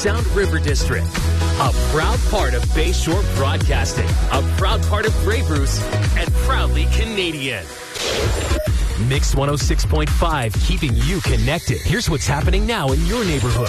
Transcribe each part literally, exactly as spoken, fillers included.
Sound River District, a proud part of Bayshore Broadcasting, a proud part of Grey Bruce, and proudly Canadian. Mix one oh six point five, keeping you connected. Here's what's happening now in your neighborhood.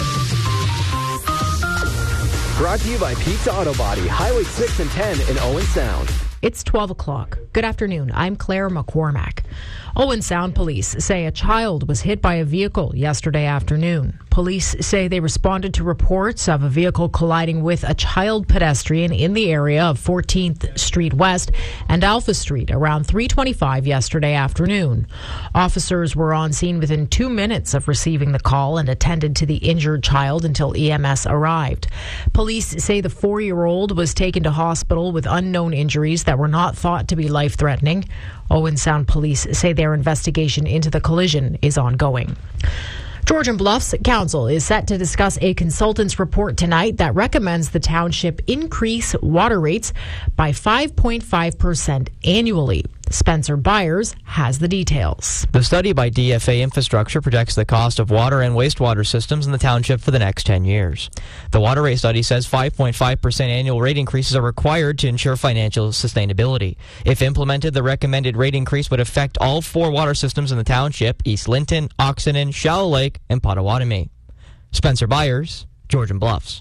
Brought to you by Pizza Auto Body, Highway six and ten in Owen Sound. It's twelve o'clock. Good afternoon. I'm Claire McCormack. Owen Sound police say a child was hit by a vehicle yesterday afternoon. Police say they responded to reports of a vehicle colliding with a child pedestrian in the area of fourteenth Street West and Alpha Street around three twenty-five yesterday afternoon. Officers were on scene within two minutes of receiving the call and attended to the injured child until E M S arrived. Police say the four-year-old was taken to hospital with unknown injuries that were not thought to be life-threatening. Owen Sound police say their investigation into the collision is ongoing. Georgian Bluffs Council is set to discuss a consultant's report tonight that recommends the township increase water rates by five point five percent annually. Spencer Byers has the details. The study by D F A Infrastructure projects the cost of water and wastewater systems in the township for the next ten years. The water rate study says five point five percent annual rate increases are required to ensure financial sustainability. If implemented, the recommended rate increase would affect all four water systems in the township: East Linton, Oxenden, Shallow Lake, and Potawatomi. Spencer Byers, Georgian Bluffs.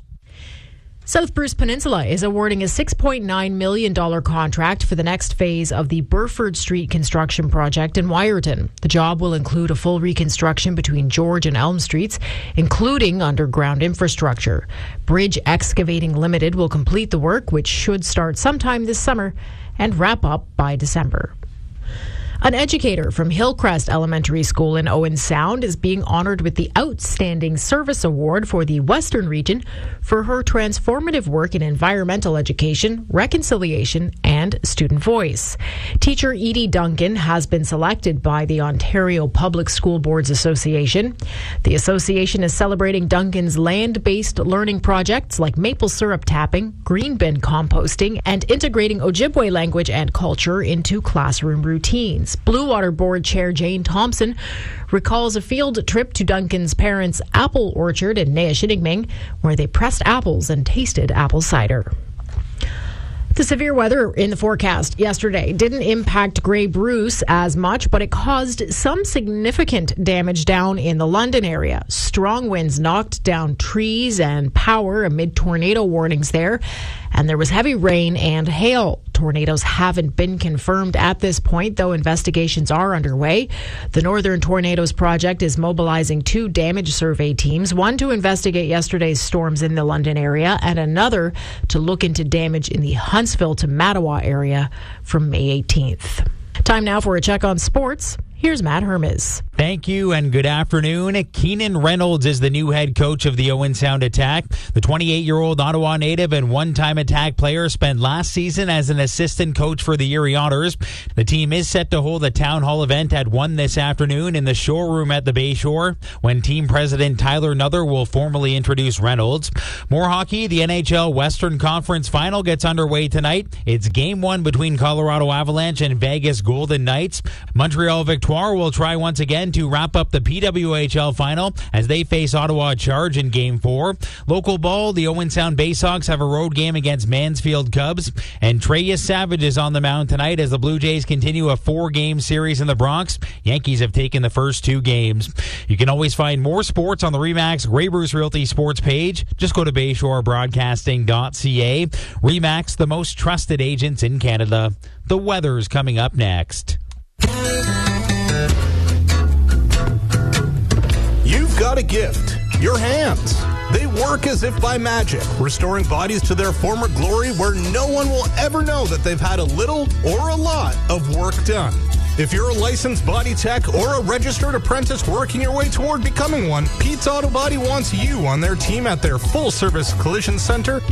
South Bruce Peninsula is awarding a six point nine million dollars contract for the next phase of the Burford Street construction project in Wyerton. The job will include a full reconstruction between George and Elm Streets, including underground infrastructure. Bridge Excavating Limited will complete the work, which should start sometime this summer and wrap up by December. An educator from Hillcrest Elementary School in Owen Sound is being honored with the Outstanding Service Award for the Western Region for her transformative work in environmental education, reconciliation, and student voice. Teacher Edie Duncan has been selected by the Ontario Public School Boards Association. The association is celebrating Duncan's land-based learning projects like maple syrup tapping, green bin composting, and integrating Ojibwe language and culture into classroom routines. Blue Water Board Chair Jane Thompson recalls a field trip to Duncan's parents' apple orchard in Nea-Shinigming, where they pressed apples and tasted apple cider. The severe weather in the forecast yesterday didn't impact Grey Bruce as much, but it caused some significant damage down in the London area. Strong winds knocked down trees and power amid tornado warnings there, and there was heavy rain and hail. Tornadoes haven't been confirmed at this point, though investigations are underway. The Northern Tornadoes Project is mobilizing two damage survey teams, one to investigate yesterday's storms in the London area and another to look into damage in the Huntsville to Mattawa area from May eighteenth. Time now for a check on sports. Here's Matt Hermes. Thank you and good afternoon. Keenan Reynolds is the new head coach of the Owen Sound Attack. The twenty-eight-year-old Ottawa native and one-time Attack player spent last season as an assistant coach for the Erie Otters. The team is set to hold a town hall event at one this afternoon in the showroom at the Bayshore, when team president Tyler Nuther will formally introduce Reynolds. More hockey, the N H L Western Conference Final gets underway tonight. It's game one between Colorado Avalanche and Vegas Golden Knights. Montreal Victoire will try once again to wrap up the P W H L final as they face Ottawa Charge in Game four. Local ball, the Owen Sound Baysox have a road game against Mansfield Cubs, and Treyas Savage is on the mound tonight as the Blue Jays continue a four-game series in the Bronx. Yankees have taken the first two games. You can always find more sports on the RE/MAX Grey Bruce Realty Sports page. Just go to bayshore broadcasting dot c a. RE/MAX, the most trusted agents in Canada. The weather's coming up next. You've got a gift. Your hands. They work as if by magic, restoring bodies to their former glory where no one will ever know that they've had a little or a lot of work done. If you're a licensed body tech or a registered apprentice working your way toward becoming one, Pete's Auto Body wants you on their team at their full-service collision center